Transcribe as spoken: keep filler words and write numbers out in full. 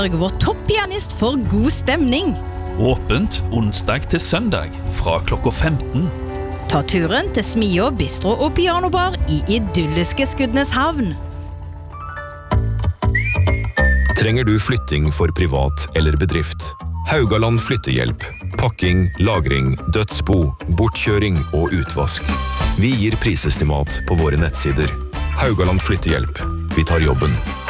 Vår topppianist for god stemning. Åpent onsdag til søndag fra klokka femten. Ta turen til Smia Bistro og Pianobar i idylliske Skudeneshavn. Trenger du flytting for privat eller bedrift? Haugaland flyttehjelp. Pakking, lagring, dødsbo, bortkjøring og utvask. Vi gir prisestimat på våre nettsider. Haugaland flyttehjelp. Vi tar jobben.